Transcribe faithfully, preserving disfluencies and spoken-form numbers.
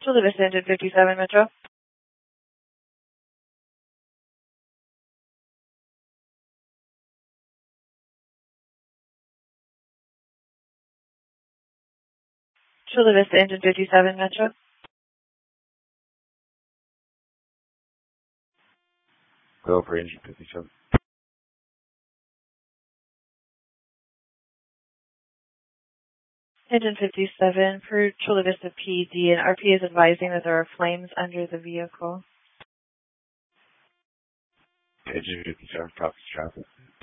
Chula Vista Engine fifty-seven Metro. Chula Vista Engine fifty-seven Metro. Go for Engine fifty-seven. Engine fifty-seven for Chula Vista P D, and R P is advising that there are flames under the vehicle. Engine fifty-seven, copies traffic.